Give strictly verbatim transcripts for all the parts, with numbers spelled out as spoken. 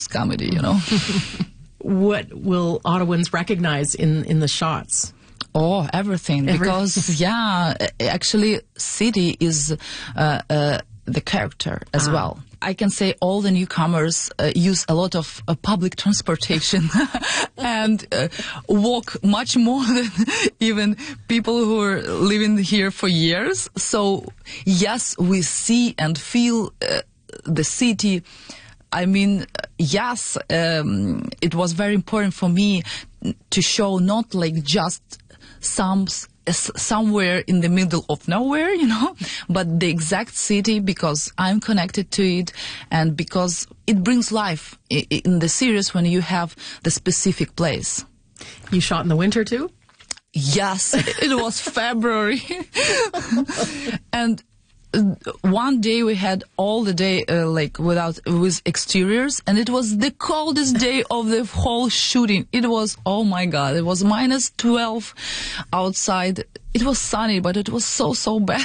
comedy, you know. What will Ottawans recognize in, in the shots? Oh, everything. everything. Because, yeah, actually, city is uh, uh, the character as ah. well. I can say all the newcomers uh, use a lot of uh, public transportation and uh, walk much more than even people who are living here for years. So, yes, we see and feel uh, the city. I mean, yes, um, it was very important for me to show not like just some somewhere in the middle of nowhere, you know, but the exact city, because I'm connected to it and because it brings life in the series when you have the specific place. You shot in the winter too? Yes, it was February. And one day we had all the day uh, like without with exteriors, and it was the coldest day of the whole shooting. It was, oh my god, it was minus twelve outside. It was sunny, but it was so so bad.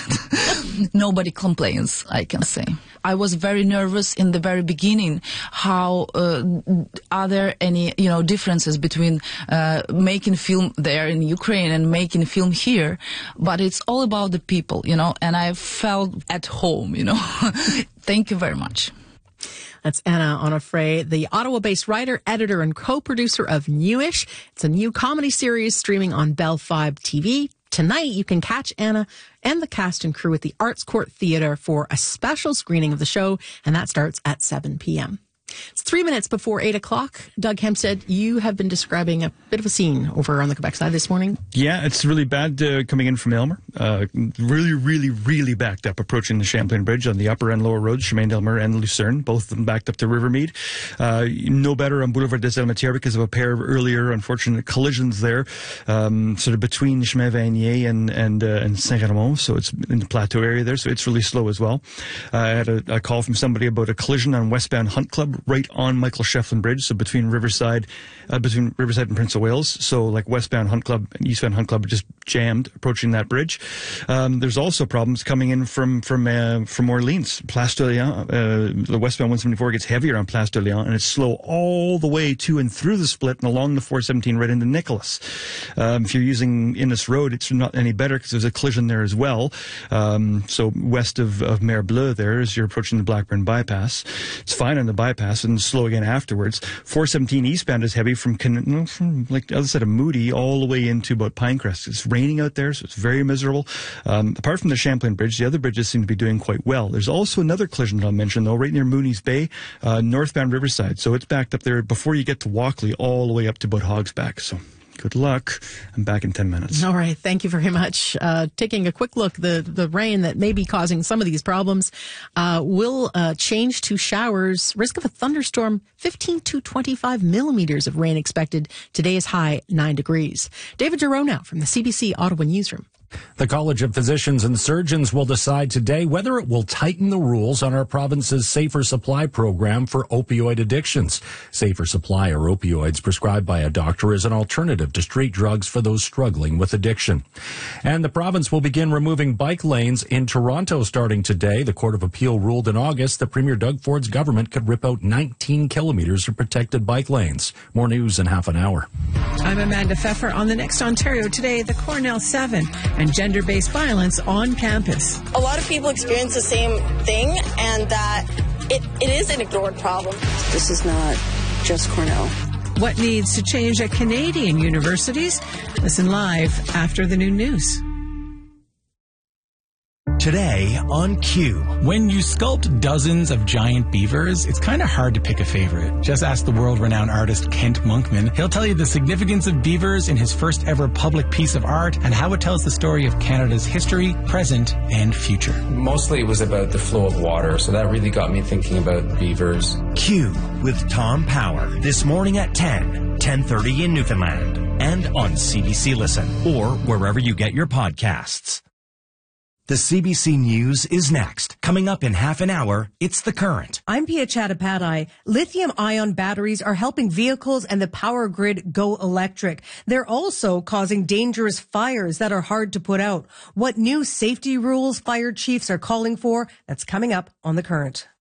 Nobody complains, I can say. I was very nervous in the very beginning. How uh, are there any you know differences between uh, making film there in Ukraine and making film here? But it's all about the people, you know. And I felt at home, you know. Thank you very much. That's Anna Onofre, the Ottawa-based writer, editor, and co-producer of Newish. It's a new comedy series streaming on Bell five T V. Tonight, you can catch Anna and the cast and crew at the Arts Court Theatre for a special screening of the show, and that starts at seven p.m. It's three minutes before eight o'clock. Doug Hempstead, you have been describing a bit of a scene over on the Quebec side this morning. Yeah, it's really bad uh, coming in from Aylmer. Uh, really, really, really backed up approaching the Champlain Bridge on the upper and lower roads, Chemin d'Aylmer and Lucerne, both of them backed up to Rivermead. Uh, no better on Boulevard des Almatières because of a pair of earlier unfortunate collisions there, um, sort of between Chemin Vanier and and, uh, and Saint-Ramon, so it's in the plateau area there, so it's really slow as well. Uh, I had a, a call from somebody about a collision on westbound Hunt Club right on Michael Shefflin Bridge, so between Riverside, uh, between Riverside and Prince of Wales. So like westbound Hunt Club and eastbound Hunt Club are just jammed approaching that bridge. Um, there's also problems coming in from from uh, from Orleans, Place d'Orléans. Uh, the westbound one seventy-four gets heavier on Place d'Orléans, and it's slow all the way to and through the split and along the four seventeen right into Nicholas. Um, if you're using Innis Road, it's not any better because there's a collision there as well. Um, so west of, of Mer Bleu there, as you're approaching the Blackburn bypass, it's fine on the bypass and slow again afterwards. four seventeen eastbound is heavy from, from like the other side of Moody all the way into about Pinecrest. It's raining out there, so it's very miserable. Um, apart from the Champlain Bridge, the other bridges seem to be doing quite well. There's also another collision that I'll mention, though, right near Mooney's Bay, uh, northbound Riverside. So it's backed up there before you get to Walkley all the way up to about Hogsback. So good luck. I'm back in ten minutes. All right. Thank you very much. Uh, taking a quick look, the, the rain that may be causing some of these problems uh, will uh, change to showers. Risk of a thunderstorm, fifteen to twenty-five millimeters of rain expected. Today's high, nine degrees. David Giroux now from the C B C Ottawa Newsroom. The College of Physicians and Surgeons will decide today whether it will tighten the rules on our province's Safer Supply program for opioid addictions. Safer Supply, or opioids prescribed by a doctor, is an alternative to street drugs for those struggling with addiction. And the province will begin removing bike lanes in Toronto starting today. The Court of Appeal ruled in August that Premier Doug Ford's government could rip out nineteen kilometers of protected bike lanes. More news in half an hour. I'm Amanda Pfeffer. On the Next Ontario today, the Cornell Seven and gender-based violence on campus. A lot of people experience the same thing, and that it, it is an ignored problem. This is not just Cornell. What needs to change at Canadian universities? Listen live after the noon news. Today on Q. When you sculpt dozens of giant beavers, it's kind of hard to pick a favorite. Just ask the world-renowned artist Kent Monkman. He'll tell you the significance of beavers in his first ever public piece of art and how it tells the story of Canada's history, present, and future. Mostly it was about the flow of water, so that really got me thinking about beavers. Q with Tom Power this morning at ten, ten thirty in Newfoundland, and on C B C Listen or wherever you get your podcasts. The C B C News is next. Coming up in half an hour, it's The Current. I'm Pia Chattopadhyay. Lithium-ion batteries are helping vehicles and the power grid go electric. They're also causing dangerous fires that are hard to put out. What new safety rules fire chiefs are calling for? That's coming up on The Current.